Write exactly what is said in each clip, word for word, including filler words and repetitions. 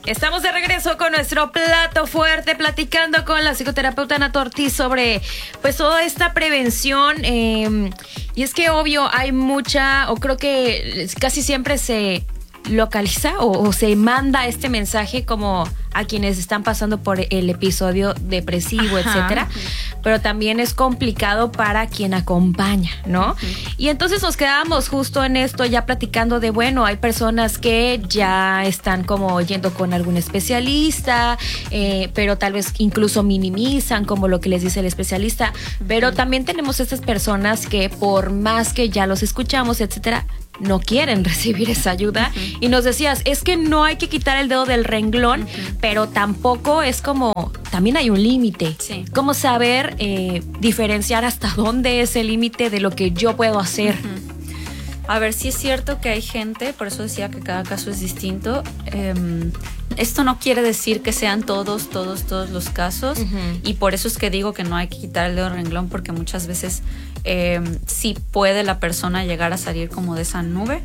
Estamos de regreso con nuestro plato fuerte, platicando con la psicoterapeuta Ana Ortiz sobre pues toda esta prevención. Eh, y es que obvio hay mucha, o creo que casi siempre se localiza o, o se manda este mensaje como a quienes están pasando por el episodio depresivo, ajá, etcétera, pero también es complicado para quien acompaña, ¿no? Uh-huh. Y entonces nos quedábamos justo en esto ya platicando de, bueno, hay personas que ya están como yendo con algún especialista, eh, pero tal vez incluso minimizan como lo que les dice el especialista, uh-huh, pero también tenemos estas personas que por más que ya los escuchamos, etcétera, no quieren recibir esa ayuda. Uh-huh. Y nos decías, es que no hay que quitar el dedo del renglón, uh-huh, pero tampoco es como, también hay un límite. Sí. Cómo saber eh, diferenciar hasta dónde es el límite de lo que yo puedo hacer. Uh-huh. A ver, sí es cierto que hay gente, por eso decía que cada caso es distinto. Eh, esto no quiere decir que sean todos, todos, todos los casos. Uh-huh. Y por eso es que digo que no hay que quitar el dedo del renglón, porque muchas veces eh, sí puede la persona llegar a salir como de esa nube.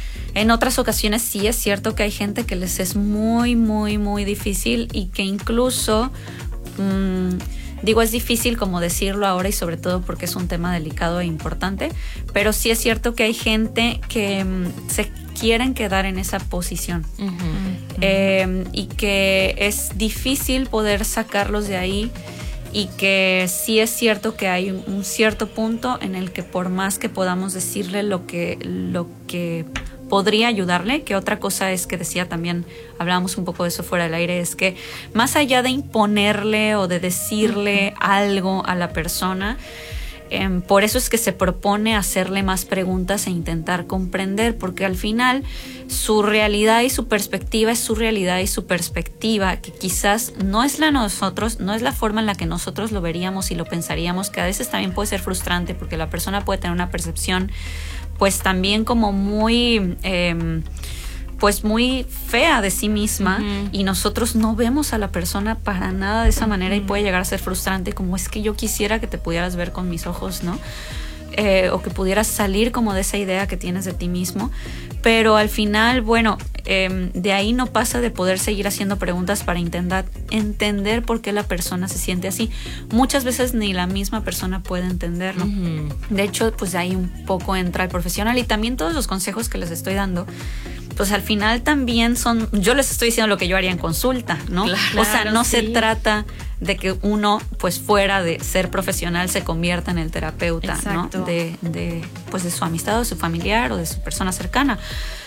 En otras ocasiones sí es cierto que hay gente que les es muy, muy, muy difícil y que incluso... Mmm, Digo, es difícil como decirlo ahora y sobre todo porque es un tema delicado e importante, pero sí es cierto que hay gente que um, se quieren quedar en esa posición, uh-huh, uh-huh, eh, y que es difícil poder sacarlos de ahí, y que sí es cierto que hay un, un cierto punto en el que por más que podamos decirle lo que, lo que podría ayudarle, que otra cosa es que decía también, hablábamos un poco de eso fuera del aire, es que más allá de imponerle o de decirle algo a la persona, eh, por eso es que se propone hacerle más preguntas e intentar comprender, porque al final su realidad y su perspectiva es su realidad y su perspectiva, que quizás no es la nosotros, no es la forma en la que nosotros lo veríamos y lo pensaríamos, que a veces también puede ser frustrante porque la persona puede tener una percepción pues también como muy eh, pues muy fea de sí misma, uh-huh, y nosotros no vemos a la persona para nada de esa uh-huh manera, y puede llegar a ser frustrante, como es que yo quisiera que te pudieras ver con mis ojos, ¿no? Eh, o que pudieras salir como de esa idea que tienes de ti mismo, pero al final, bueno, eh, de ahí no pasa de poder seguir haciendo preguntas para intentar entender por qué la persona se siente así. Muchas veces ni la misma persona puede entenderlo. Uh-huh. De hecho, pues ahí un poco entra el profesional, y también todos los consejos que les estoy dando, pues al final también son, yo les estoy diciendo lo que yo haría en consulta, ¿no? Claro, o sea, no sí. se trata de que uno, pues fuera de ser profesional, se convierta en el terapeuta, exacto, ¿no? De, de, pues de su amistad o de su familiar o de su persona cercana.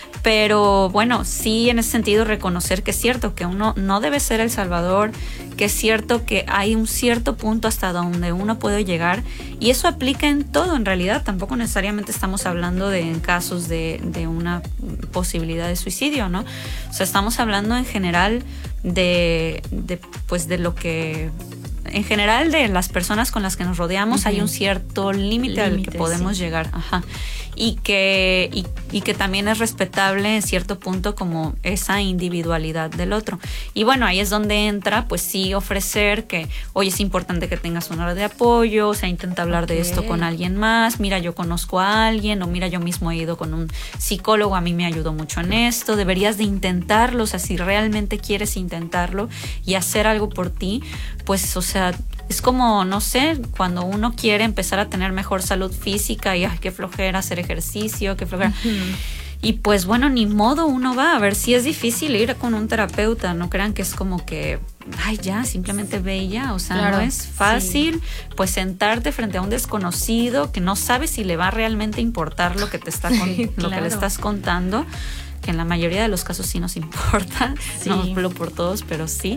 Pero bueno, sí, en ese sentido reconocer que es cierto que uno no debe ser el salvador, que es cierto que hay un cierto punto hasta donde uno puede llegar, y eso aplica en todo en realidad. Tampoco necesariamente estamos hablando de en casos de, de una posibilidad de suicidio, ¿no? O sea, estamos hablando en general de, de pues de lo que... En general, de las personas con las que nos rodeamos, uh-huh, hay un cierto límite al que podemos sí. llegar. Ajá. Y que, y, y que también es respetable en cierto punto como esa individualidad del otro. Y bueno, ahí es donde entra, pues sí, ofrecer que, oye, es importante que tengas una red de apoyo, o sea, intenta hablar okay. de esto con alguien más, mira, yo conozco a alguien, o mira, yo mismo he ido con un psicólogo, a mí me ayudó mucho en esto, deberías de intentarlo, o sea, si realmente quieres intentarlo y hacer algo por ti, pues, o sea, es como, no sé, cuando uno quiere empezar a tener mejor salud física y ay, qué flojera hacer ejercicio, qué flojera. Uh-huh. Y pues bueno, ni modo, uno va a ver si es difícil ir con un terapeuta. No crean que es como que, ay, ya, simplemente ve y ya. O sea, claro, no es fácil, sí. pues sentarte frente a un desconocido que no sabes si le va a realmente importar lo que te está con, claro. lo que le estás contando, que en la mayoría de los casos sí nos importa, sí. no hablo por todos, pero sí.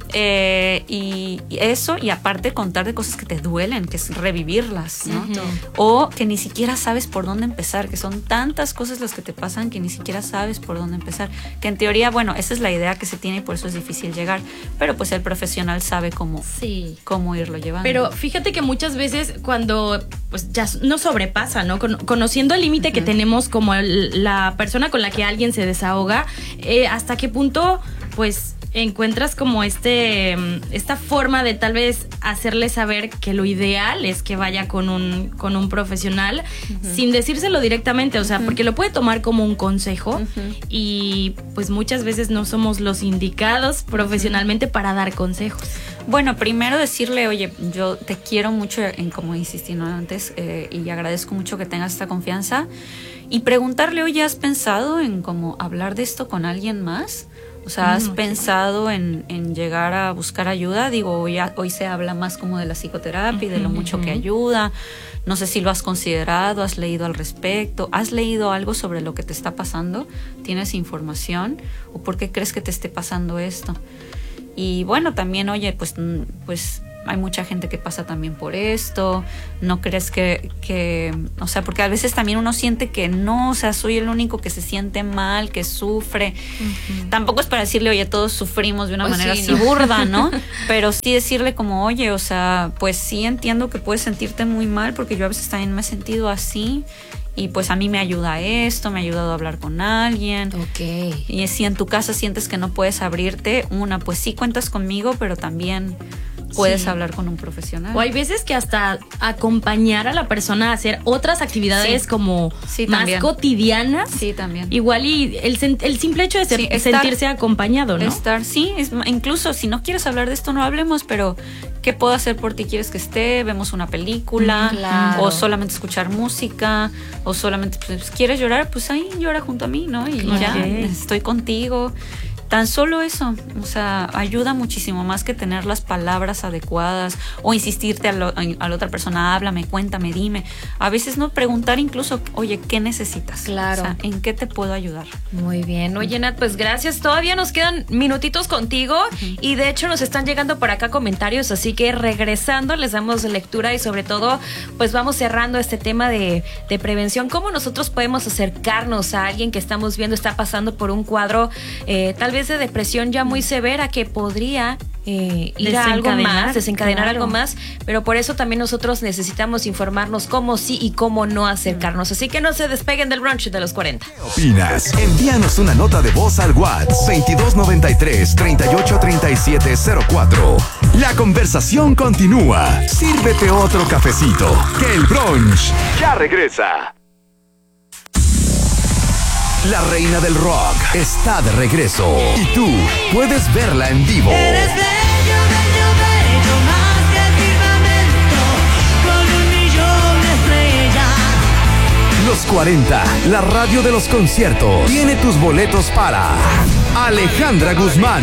Eh, y, y eso, y aparte contar de cosas que te duelen, que es revivirlas, ¿no? Uh-huh. O que ni siquiera sabes por dónde empezar, que son tantas cosas las que te pasan que ni siquiera sabes por dónde empezar. Que en teoría, bueno, esa es la idea que se tiene y por eso es difícil llegar, pero pues el profesional sabe cómo, sí. cómo irlo llevando. Pero fíjate que muchas veces cuando pues ya no sobrepasa, ¿no? Con, conociendo el límite uh-huh. que tenemos como el, la persona con la que alguien se desahoga, eh, hasta qué punto pues encuentras como este esta forma de tal vez hacerle saber que lo ideal es que vaya con un con un profesional, uh-huh. sin decírselo directamente, o sea, uh-huh. porque lo puede tomar como un consejo, uh-huh. y pues muchas veces no somos los indicados profesionalmente uh-huh. para dar consejos. Bueno, primero decirle, oye, yo te quiero mucho, en como insistí ¿no? antes, eh, y agradezco mucho que tengas esta confianza, y preguntarle, oye, ¿has pensado en cómo hablar de esto con alguien más? O sea, ¿has mm, okay. pensado en, en llegar a buscar ayuda? Digo, hoy, hoy se habla más como de la psicoterapia y de lo mucho uh-huh. que ayuda. No sé si lo has considerado, has leído al respecto, has leído algo sobre lo que te está pasando, tienes información, o por qué crees que te esté pasando esto. Y bueno, también, oye, pues, pues hay mucha gente que pasa también por esto, no crees que, que, o sea, porque a veces también uno siente que no, o sea, soy el único que se siente mal, que sufre. Uh-huh. Tampoco es para decirle, oye, todos sufrimos de una pues manera sí, así ¿no? burda, ¿no? Pero sí decirle como, oye, o sea, pues sí entiendo que puedes sentirte muy mal, porque yo a veces también me he sentido así. Y pues a mí me ayuda esto, me ha ayudado a hablar con alguien. Okay. Y si en tu casa sientes que no puedes abrirte, una, pues sí cuentas conmigo, pero también puedes sí. hablar con un profesional. O hay veces que hasta acompañar a la persona a hacer otras actividades sí. como sí, más también. cotidianas. Sí, también. Igual y el, el simple hecho de ser, sí, estar, sentirse acompañado, ¿no? Estar, sí, es, incluso si no quieres hablar de esto, no hablemos, pero ¿qué puedo hacer por ti? ¿Quieres que esté? ¿Vemos una película? Claro. O solamente escuchar música, o solamente, pues, ¿quieres llorar? Pues ahí llora junto a mí, ¿no? Y okay. ya, estoy contigo. Tan solo eso, o sea, ayuda muchísimo más que tener las palabras adecuadas o insistirte a, lo, a la otra persona, háblame, cuéntame, dime. A veces no, preguntar incluso, oye, ¿qué necesitas? Claro. O sea, ¿en qué te puedo ayudar? Muy bien. Oye, Nat, pues gracias. Todavía nos quedan minutitos contigo uh-huh. y de hecho nos están llegando por acá comentarios, así que regresando les damos lectura y sobre todo, pues vamos cerrando este tema de, de prevención. ¿Cómo nosotros podemos acercarnos a alguien que estamos viendo está pasando por un cuadro eh, tal vez de depresión ya muy severa que podría eh, ir a algo más, desencadenar claro. algo más, pero por eso también nosotros necesitamos informarnos cómo sí y cómo no acercarnos, así que no se despeguen del brunch de los cuarenta. ¿Qué opinas? Envíanos una nota de voz al WhatsApp veintidós noventa y tres, treinta y ocho, treinta y siete cero cuatro. La conversación continúa. Sírvete otro cafecito, que el brunch ya regresa. La reina del rock está de regreso y tú puedes verla en vivo. Eres bello, bello, bello, más que el firmamento, con un millón de estrellas. Los cuarenta, la radio de los conciertos, tiene tus boletos para Alejandra Guzmán.